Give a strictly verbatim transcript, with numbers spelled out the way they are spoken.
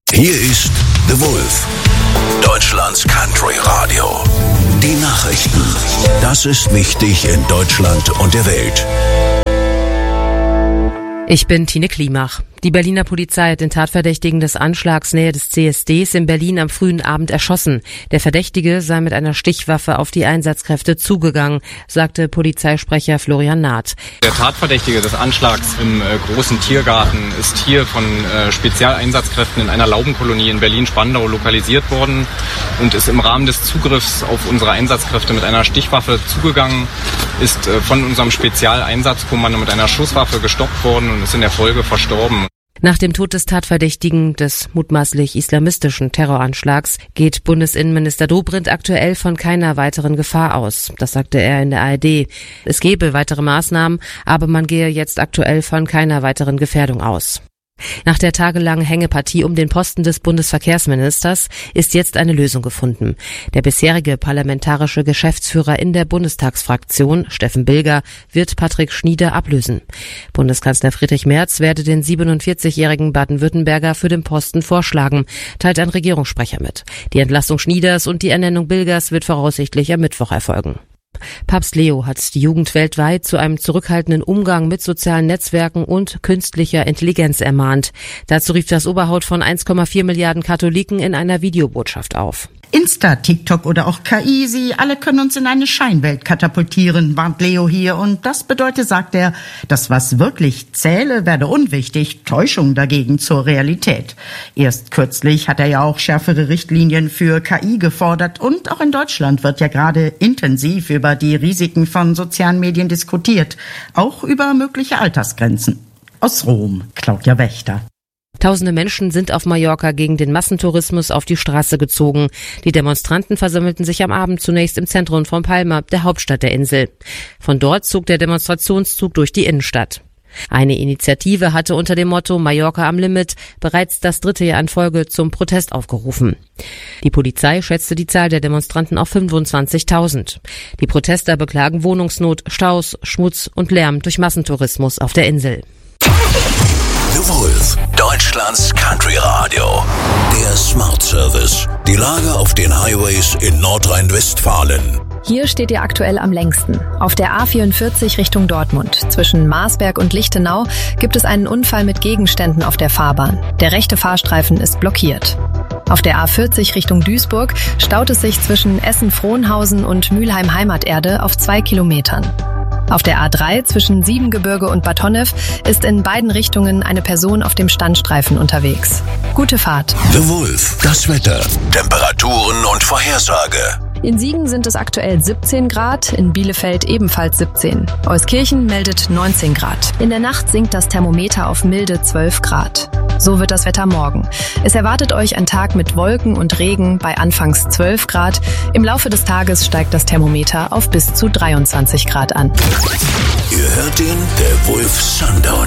Hier ist The Wolf, Deutschlands Country Radio. Die Nachrichten. Das ist wichtig in Deutschland und der Welt. Ich bin Tine Klimach. Die Berliner Polizei hat den Tatverdächtigen des Anschlags nähe des C S Ds in Berlin am frühen Abend erschossen. Der Verdächtige sei mit einer Stichwaffe auf die Einsatzkräfte zugegangen, sagte Polizeisprecher Florian Naht. Der Tatverdächtige des Anschlags im äh, großen Tiergarten ist hier von äh, Spezialeinsatzkräften in einer Laubenkolonie in Berlin-Spandau lokalisiert worden und ist im Rahmen des Zugriffs auf unsere Einsatzkräfte mit einer Stichwaffe zugegangen, ist äh, von unserem Spezialeinsatzkommando mit einer Schusswaffe gestoppt worden und ist in der Folge verstorben. Nach dem Tod des Tatverdächtigen des mutmaßlich islamistischen Terroranschlags geht Bundesinnenminister Dobrindt aktuell von keiner weiteren Gefahr aus. Das sagte er in der A R D. Es gebe weitere Maßnahmen, aber man gehe jetzt aktuell von keiner weiteren Gefährdung aus. Nach der tagelangen Hängepartie um den Posten des Bundesverkehrsministers ist jetzt eine Lösung gefunden. Der bisherige parlamentarische Geschäftsführer in der Bundestagsfraktion, Steffen Bilger, wird Patrick Schnieder ablösen. Bundeskanzler Friedrich Merz werde den siebenundvierzigjährigen Baden-Württemberger für den Posten vorschlagen, teilt ein Regierungssprecher mit. Die Entlassung Schnieders und die Ernennung Bilgers wird voraussichtlich am Mittwoch erfolgen. Papst Leo hat die Jugend weltweit zu einem zurückhaltenden Umgang mit sozialen Netzwerken und künstlicher Intelligenz ermahnt. Dazu rief das Oberhaupt von eins Komma vier Milliarden Katholiken in einer Videobotschaft auf. Insta, TikTok oder auch K I, sie alle können uns in eine Scheinwelt katapultieren, warnt Leo hier. Und das bedeutet, sagt er, das, was wirklich zähle, werde unwichtig, Täuschung dagegen zur Realität. Erst kürzlich hat er ja auch schärfere Richtlinien für K I gefordert. Und auch in Deutschland wird ja gerade intensiv über die Risiken von sozialen Medien diskutiert. Auch über mögliche Altersgrenzen. Aus Rom, Claudia Wächter. Tausende Menschen sind auf Mallorca gegen den Massentourismus auf die Straße gezogen. Die Demonstranten versammelten sich am Abend zunächst im Zentrum von Palma, der Hauptstadt der Insel. Von dort zog der Demonstrationszug durch die Innenstadt. Eine Initiative hatte unter dem Motto Mallorca am Limit bereits das dritte Jahr in Folge zum Protest aufgerufen. Die Polizei schätzte die Zahl der Demonstranten auf fünfundzwanzigtausend. Die Protester beklagen Wohnungsnot, Staus, Schmutz und Lärm durch Massentourismus auf der Insel. The Wolf, Deutschlands Country Radio. Der Smart Service. Die Lage auf den Highways in Nordrhein-Westfalen. Hier steht ihr aktuell am längsten. Auf der A vierundvierzig Richtung Dortmund. Zwischen Marsberg und Lichtenau gibt es einen Unfall mit Gegenständen auf der Fahrbahn. Der rechte Fahrstreifen ist blockiert. Auf der A vierzig Richtung Duisburg staut es sich zwischen Essen-Frohnhausen und Mülheim-Heimaterde auf zwei Kilometern. Auf der A drei zwischen Siebengebirge und Bad Honnef ist in beiden Richtungen eine Person auf dem Standstreifen unterwegs. Gute Fahrt. The Wolf, das Wetter, Temperaturen und Vorhersage. In Siegen sind es aktuell siebzehn Grad, in Bielefeld ebenfalls siebzehn. Euskirchen meldet neunzehn Grad. In der Nacht sinkt das Thermometer auf milde zwölf Grad. So wird das Wetter morgen. Es erwartet euch ein Tag mit Wolken und Regen bei anfangs zwölf Grad. Im Laufe des Tages steigt das Thermometer auf bis zu dreiundzwanzig Grad an. Ihr hört den The Wolf Sundown.